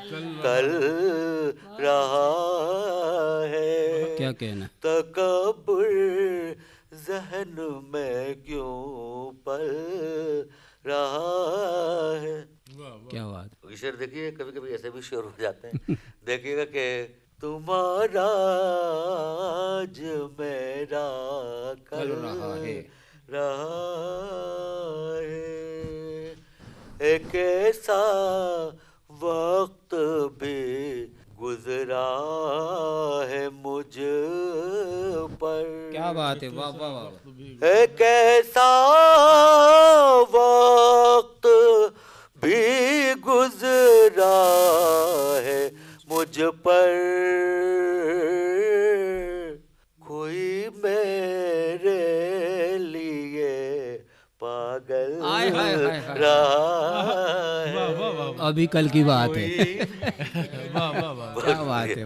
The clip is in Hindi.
कल रहा है। क्या कहना। तकब्बुर ज़हन में क्यों पल रहा है। क्या बात। ये शेर देखिए, कभी कभी ऐसे भी शेर हो जाते हैं। देखिएगा कि तुम्हारा आज मेरा कल रहा है। एक ऐसा वक्त भी गुजरा है मुझ पर। क्या बात है, वाह वाह वाह। एक ऐसा वक्त भी गुजरा है मुझ पर, कोई मेरे लिए पागल हाय हाय हाय हाय। रहा है। अभी कल की बात है। कोई क्या बात है।